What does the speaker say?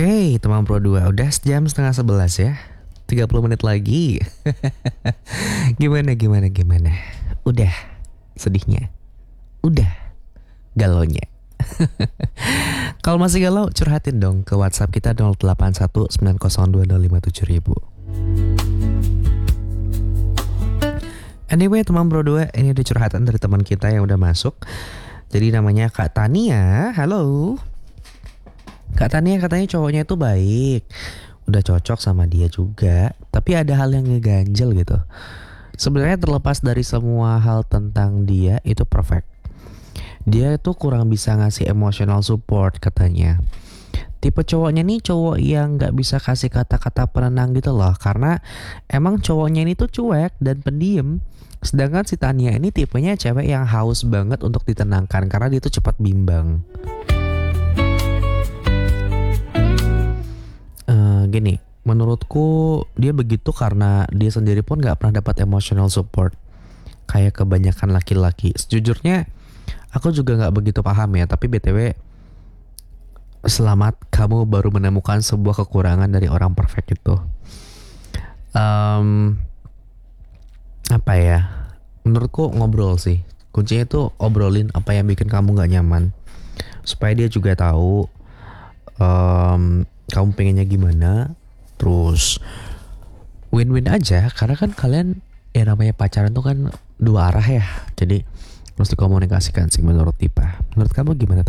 Oke, teman Pro 2, udah jam setengah 11 ya. 30 menit lagi. Gimana? Udah sedihnya? Udah galonya? Kalau masih galau, curhatin dong ke WhatsApp kita 0819020700. Anyway, teman Pro 2, ini ada curhatan dari teman kita yang udah masuk. Jadi namanya Kak Tania. Halo. Kak Tania katanya cowoknya itu baik, udah cocok sama dia juga, tapi ada hal yang ngeganjel gitu. Sebenarnya terlepas dari semua hal tentang dia itu perfect. Dia itu kurang bisa ngasih emotional support katanya. Tipe cowoknya nih cowok yang gak bisa kasih kata-kata penenang gitu loh. Karena emang cowoknya ini tuh cuek dan pendiam. Sedangkan si Tania ini tipenya cewek yang haus banget untuk ditenangkan, karena dia tuh cepat bimbang. Gini, menurutku dia begitu karena dia sendiri pun gak pernah dapat emotional support kayak kebanyakan laki-laki. Sejujurnya aku juga gak begitu paham ya, tapi BTW selamat, kamu baru menemukan sebuah kekurangan dari orang perfect itu. Apa ya, menurutku ngobrol sih. Kuncinya itu obrolin apa yang bikin kamu gak nyaman, supaya dia juga tahu kamu pengennya gimana. Terus win-win aja, karena kan kalian ya namanya pacaran tuh kan dua arah ya. Jadi harus dikomunikasikan sih menurut Tipa. Menurut kamu gimana?